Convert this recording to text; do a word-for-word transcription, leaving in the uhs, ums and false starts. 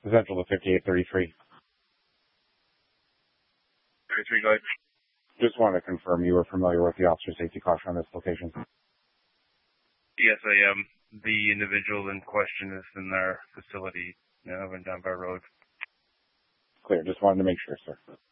Central to fifty-eight thirty-three. thirty-three, go ahead. Just wanted to confirm you were familiar with the officer safety caution on this location. Yes, I am. The individual in question is in our facility, you know, in Dunbar Road. Clear. Just wanted to make sure, sir.